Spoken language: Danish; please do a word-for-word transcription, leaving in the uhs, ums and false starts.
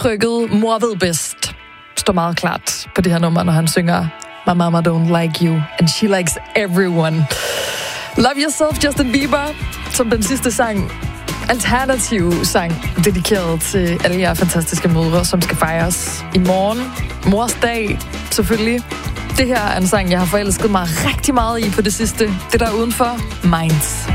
udtrykket mor ved bedst står meget klart på det her nummer, når han synger My mama don't like you, and she likes everyone. Love Yourself, Justin Bieber, som den sidste sang, alternativ sang, dedikeret til alle jer fantastiske mødre, som skal fejres i morgen. Mors dag, selvfølgelig. Det her er en sang, jeg har forelsket mig rigtig meget i på det sidste. Det der udenfor, Minds.